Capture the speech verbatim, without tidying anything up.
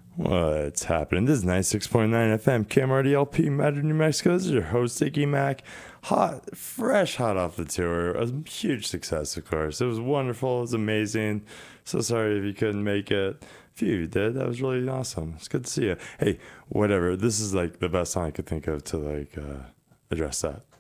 What's happening? This is ninety-six point nine F M, K M R D L P, Madrid, New Mexico. This is your host, Icky Mac. Hot, fresh, hot off the tour. A huge success, of course. It was wonderful. It was amazing. So sorry if you couldn't make it. If you did, that was really awesome. It's good to see you. Hey, whatever. This is like the best song I could think of to like uh, address that.